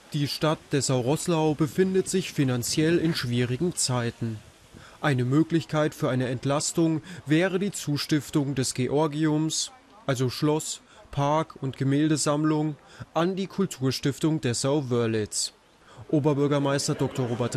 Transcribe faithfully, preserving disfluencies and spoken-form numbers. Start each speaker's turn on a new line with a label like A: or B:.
A: Die Stadt Dessau-Roßlau befindet sich finanziell in schwierigen Zeiten. Eine Möglichkeit für eine Entlastung wäre die Zustiftung des Georgiums, also Schloss, Park und Gemäldesammlung, an die Kulturstiftung Dessau-Wörlitz. Oberbürgermeister Doktor Robert